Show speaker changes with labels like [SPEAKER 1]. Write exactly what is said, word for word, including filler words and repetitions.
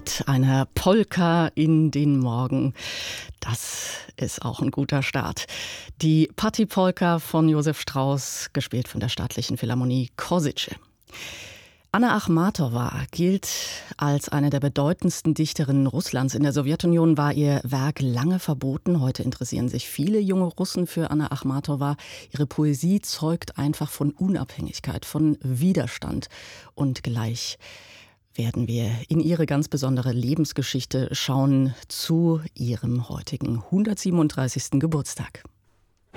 [SPEAKER 1] mit einer Polka in den Morgen. Das ist auch ein guter Start. Die Patti-Polka von Josef Strauss, gespielt von der Staatlichen Philharmonie Košice. Anna Achmatowa gilt als eine der bedeutendsten Dichterinnen Russlands. In der Sowjetunion war ihr Werk lange verboten. Heute interessieren sich viele junge Russen für Anna Achmatowa. Ihre Poesie zeugt einfach von Unabhängigkeit, von Widerstand. Und gleich werden wir in ihre ganz besondere Lebensgeschichte schauen zu ihrem heutigen hundertsiebenunddreißigsten Geburtstag.